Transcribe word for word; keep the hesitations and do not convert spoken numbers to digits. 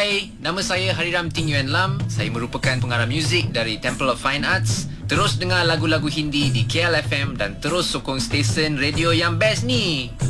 Hai, nama saya Hariram Ting Yuan Lam. Saya merupakan pengarah muzik dari Temple of Fine Arts. Terus dengar lagu-lagu Hindi di K L F M dan terus sokong stesen radio yang best ni.